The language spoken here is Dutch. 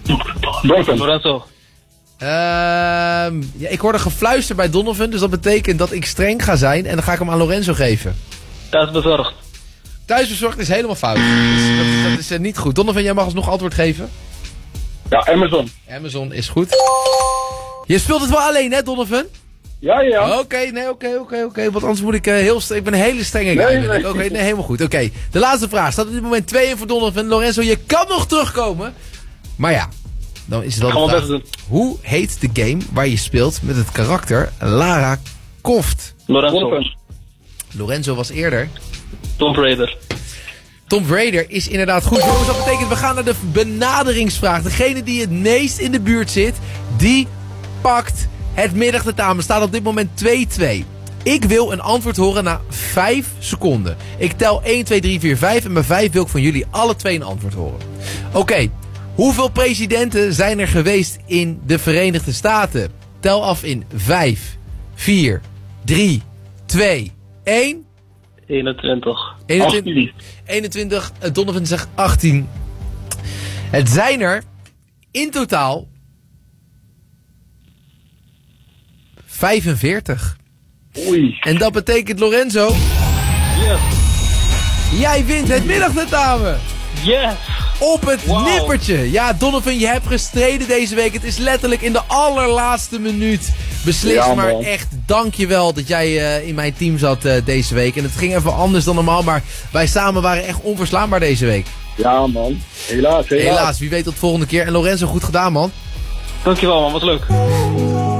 Donovan. Lorenzo. Ja, ik hoorde gefluister bij Donovan, dus dat betekent dat ik streng ga zijn en dan ga ik hem aan Lorenzo geven. Thuis bezorgd. Thuisbezorgd is helemaal fout. Dus dat is niet goed. Donovan, jij mag ons nog antwoord geven. Ja, Amazon. Amazon is goed. Je speelt het wel alleen, hè, Donovan? Ja. Oké. Want anders moet ik ik ben een hele strenge guy. Nee. Oké, helemaal goed. Oké, de laatste vraag. Staat op dit moment 2-1 voor Donovan. Lorenzo, je kan nog terugkomen. Maar ja, dan is het wel de vraag. Hoe heet de game waar je speelt met het karakter Lara Croft? Lorenzo. Lorenzo was eerder. Tomb Raider. Tomb Raider is inderdaad goed. Jongens, dat betekent we gaan naar de benaderingsvraag. Degene die het meest in de buurt zit, die pakt het middagtentamen. Staat op dit moment 2-2. Ik wil een antwoord horen na 5 seconden. Ik tel 1, 2, 3, 4, 5. En bij 5 wil ik van jullie alle 2 een antwoord horen. Oké. Hoeveel presidenten zijn er geweest in de Verenigde Staten? Tel af in 5, 4, 3, 2, 1. 21. 21. Donovan zegt 18. Het zijn er in totaal 45. Oei. En dat betekent, Lorenzo, Yes. jij wint het middagtentamen. Yes. Op het nippertje. Ja, Donovan, je hebt gestreden deze week. Het is letterlijk in de allerlaatste minuut beslist. Ja, maar man. echt, dankjewel dat jij in mijn team zat deze week. En het ging even anders dan normaal. Maar wij samen waren echt onverslaanbaar deze week. Ja, man. Helaas. Helaas, wie weet tot volgende keer. En Lorenzo, goed gedaan, man. Dankjewel man, wat leuk.